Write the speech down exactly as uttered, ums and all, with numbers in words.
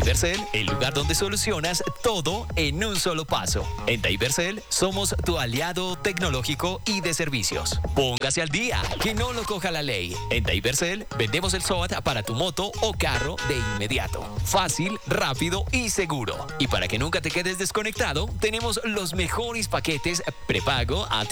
Divercel, el lugar donde solucionas todo en un solo paso. En Divercel somos tu aliado tecnológico y de servicios. Póngase al día, que no lo coja la ley. En Divercel vendemos el SOAT para tu moto o carro de inmediato. Fácil, rápido y seguro. Y para que nunca te quedes desconectado, tenemos los mejores paquetes prepago a